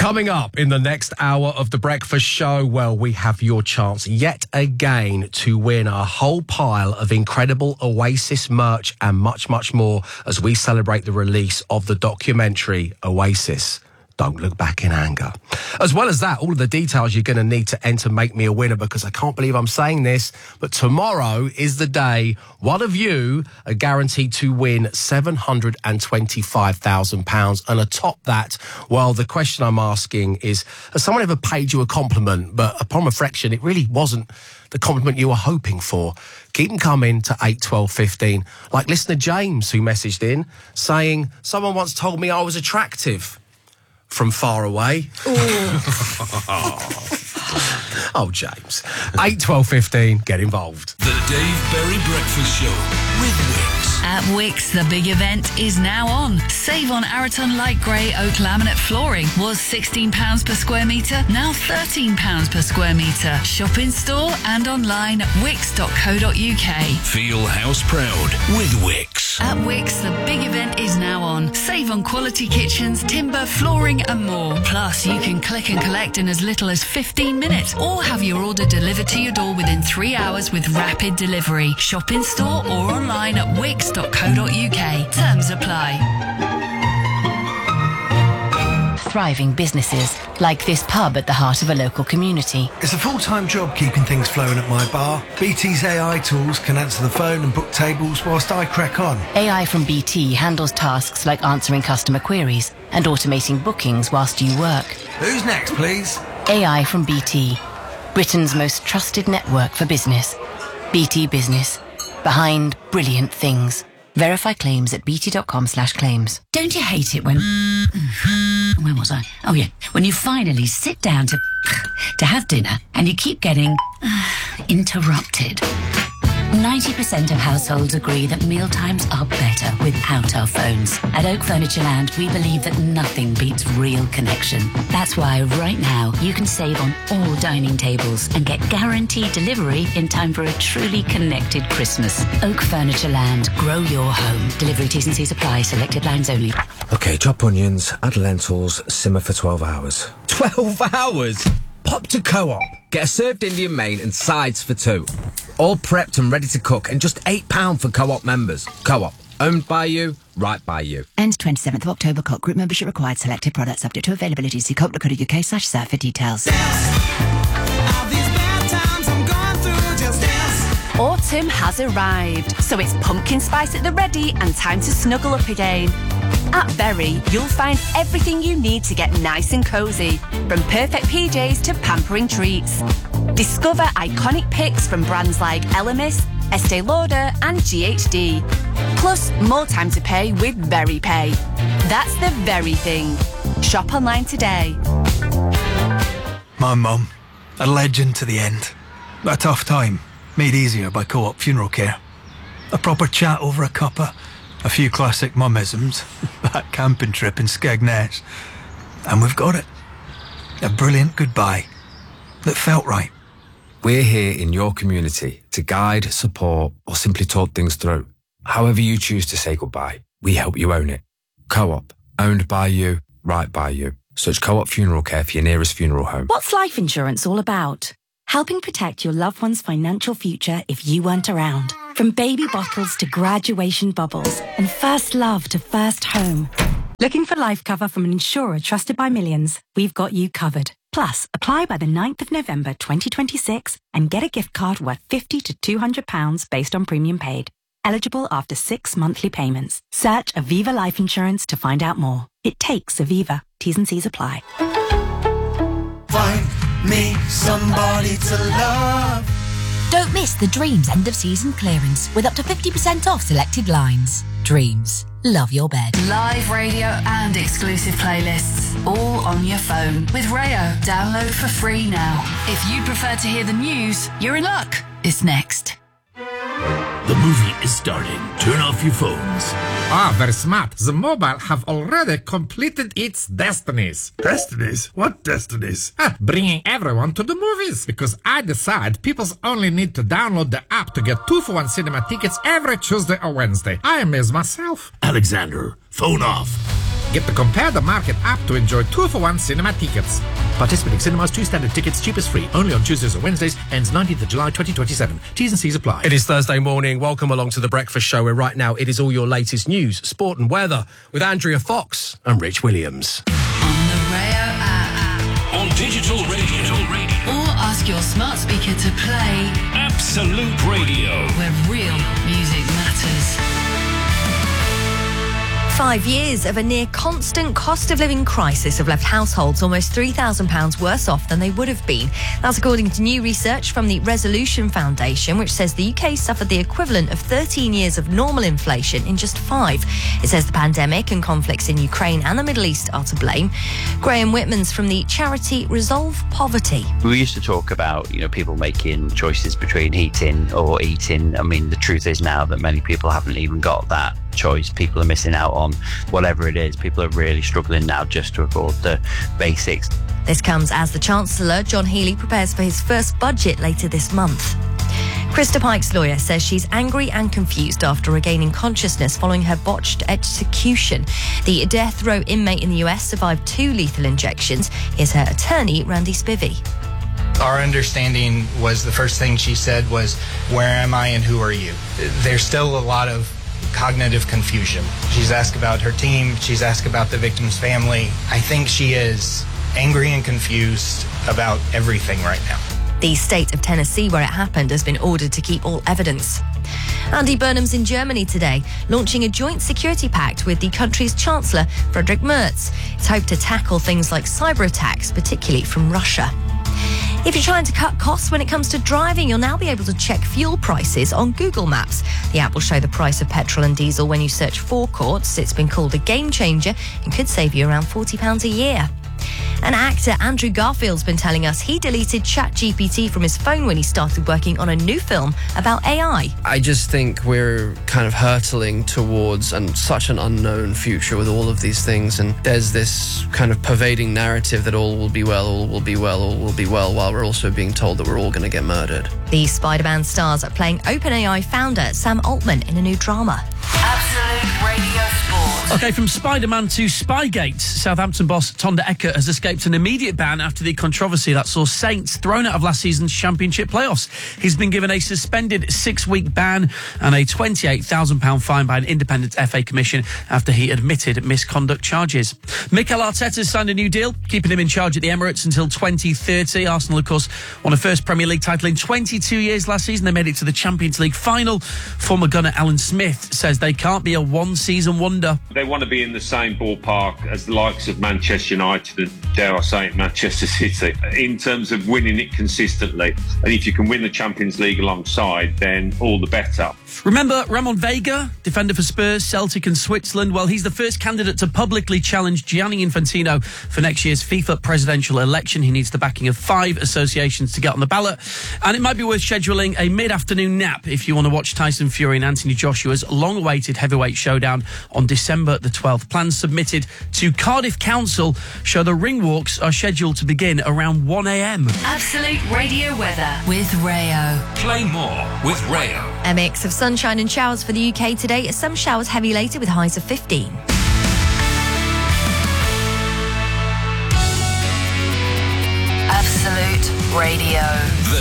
Coming up in the next hour of The Breakfast Show, well, we have your chance yet again to win a whole pile of incredible Oasis merch and much, much more as we celebrate the release of the documentary Oasis. Don't Look Back in Anger. As well as that, all of the details you're going to need to enter Make Me a Winner, because I can't believe I'm saying this, but tomorrow is the day one of you are guaranteed to win £725,000. And atop that, well, the question I'm asking is, has someone ever paid you a compliment, but upon reflection, it really wasn't the compliment you were hoping for? Keep them coming to 8, 12, 15. Like listener James, who messaged in saying, someone once told me I was attractive from far away. Oh, James. 8, 12, 15, get involved. The Dave Berry Breakfast Show with Wix. At Wix, the big event is now on. Save on Araton Light Grey Oak Laminate Flooring. Was £16 per square metre, now £13 per square metre. Shop in store and online at wix.co.uk. Feel house proud with Wix. At Wix, the big event is now on. Save on quality kitchens, timber, flooring and more. Plus, you can click and collect in as little as 15 minutes or have your order delivered to your door within 3 hours with rapid delivery. Shop in store or online at wix.co.uk. Terms apply. Thriving businesses, like this pub at the heart of a local community. It's a full-time job keeping things flowing at my bar. BT's AI tools can answer the phone and book tables whilst I crack on. AI from BT handles tasks like answering customer queries and automating bookings whilst you work. Who's next, please? AI from BT, Britain's most trusted network for business. BT Business, behind brilliant things. Verify claims at bt.com/claims. Don't you hate it when... Where was I? Oh, yeah. When you finally sit down to have dinner and you keep getting interrupted. 90% of households agree that mealtimes are better without our phones. At Oak Furniture Land, we believe that nothing beats real connection. That's why right now you can save on all dining tables and get guaranteed delivery in time for a truly connected Christmas. Oak Furniture Land, grow your home. Delivery T's and C's apply, selected lines only. Okay, chop onions, add lentils, simmer for 12 hours. 12 hours? Pop to Co-op. Get a served Indian main and sides for 2. All prepped and ready to cook and just £8 for Co-op members. Co-op. Owned by you, right by you. Ends 27th of October. Co-op group membership required. Selected products subject to availability. See co.co.uk/serve for details. Autumn has arrived, so it's pumpkin spice at the ready and time to snuggle up again. At Berry, you'll find everything you need to get nice and cosy, from perfect PJs to pampering treats. Discover iconic picks from brands like Elemis, Estee Lauder and GHD. Plus, more time to pay with Berry Pay. That's the very thing. Shop online today. My mum, a legend to the end. A tough time, made easier by Co-op Funeral Care. A proper chat over a cuppa, a few classic mummisms, that camping trip in Skegness, and we've got it. A brilliant goodbye that felt right. We're here in your community to guide, support, or simply talk things through. However you choose to say goodbye, we help you own it. Co-op, owned by you, right by you. Search Co-op Funeral Care for your nearest funeral home. What's life insurance all about? Helping protect your loved one's financial future if you weren't around. From baby bottles to graduation bubbles and first love to first home. Looking for life cover from an insurer trusted by millions? We've got you covered. Plus, apply by the 9th of November 2026 and get a gift card worth £50 to £200 based on premium paid. Eligible after 6 monthly payments. Search Aviva Life Insurance to find out more. It takes Aviva. T's and C's apply. Find me somebody to love. Don't miss the Dreams end of season clearance with up to 50% off selected lines. Dreams. Love your bed. Live radio and exclusive playlists, all on your phone with Rayo. Download for free now. If you prefer to hear the news, you're in luck. It's next. The movie is starting. Turn off your phones. Ah, very smart. The mobile have already completed its destinies. Destinies? What destinies? Bringing everyone to the movies. Because I decide people only need to download the app to get 2-for-1 cinema tickets every Tuesday or Wednesday. I amaze myself. Alexander, phone off. Get the Compare the Market app to enjoy 2-for-1 cinema tickets. Participating cinemas, 2 standard tickets, cheapest free. Only on Tuesdays and Wednesdays. Ends 19th of July 2027. T's and C's apply. It is Thursday morning. Welcome along to The Breakfast Show, where right now it is all your latest news, sport and weather with Andrea Fox and Rich Williams. On the Rayo app. On digital radio. Or ask your smart speaker to play Absolute Radio. where real music matters. 5 years of a near constant cost of living crisis have left households almost £3,000 worse off than they would have been. That's according to new research from the Resolution Foundation, which says the UK suffered the equivalent of 13 years of normal inflation in just 5. It says the pandemic and conflicts in Ukraine and the Middle East are to blame. Graham Whitman's from the charity Resolve Poverty. We used to talk about, people making choices between heating or eating. I mean, the truth is now that many people haven't even got that choice. People are missing out on whatever it is. People are really struggling now just to afford the basics. This comes as the Chancellor, John Healey, prepares for his first budget later this month. Krista Pike's lawyer says she's angry and confused after regaining consciousness following her botched execution. The death row inmate in the US survived 2 lethal injections. Here's her attorney, Randy Spivey. Our understanding was the first thing she said was, "Where am I and who are you?" There's still a lot of cognitive confusion. She's asked about her team. She's asked about the victim's family. I think she is angry and confused about everything right now. The state of Tennessee, where it happened, has been ordered to keep all evidence. Andy Burnham's in Germany today, launching a joint security pact with the country's Chancellor, Friedrich Merz. It's hoped to tackle things like cyber attacks, particularly from Russia. If you're trying to cut costs when it comes to driving, you'll now be able to check fuel prices on Google Maps. The app will show the price of petrol and diesel when you search forecourts. It's been called a game changer and could save you around £40 a year. And actor Andrew Garfield's been telling us he deleted ChatGPT from his phone when he started working on a new film about AI. I just think we're kind of hurtling towards such an unknown future with all of these things, and there's this kind of pervading narrative that all will be well, all will be well, all will be well, while we're also being told that we're all going to get murdered. The Spider-Man stars are playing OpenAI founder Sam Altman in a new drama. Absolute Radio Sport. OK, from Spider-Man to Spygate, Southampton boss Tonda Eckert has escaped an immediate ban after the controversy that saw Saints thrown out of last season's Championship playoffs. He's been given a suspended 6-week ban and a £28,000 fine by an independent FA commission after he admitted misconduct charges. Mikel Arteta's signed a new deal, keeping him in charge at the Emirates until 2030. Arsenal, of course, won a first Premier League title in 22 years last season. They made it to the Champions League final. Former gunner Alan Smith says they can't be a one-season wonder. They want to be in the same ballpark as the likes of Manchester United and, dare I say it, Manchester City, in terms of winning it consistently. And if you can win the Champions League alongside, then all the better. Remember Ramon Vega, defender for Spurs, Celtic and Switzerland? Well, he's the first candidate to publicly challenge Gianni Infantino for next year's FIFA presidential election. He needs the backing of 5 associations to get on the ballot. And it might be worth scheduling a mid-afternoon nap if you want to watch Tyson Fury and Anthony Joshua's long-awaited heavyweight showdown on December the 12th. Plans submitted to Cardiff Council show the ring walks are scheduled to begin around 1 a.m. Absolute Radio weather with Rayo. Play more with Rayo. A mix of sunshine and showers for the UK today. Some showers heavy later with highs of 15. Absolute Radio. The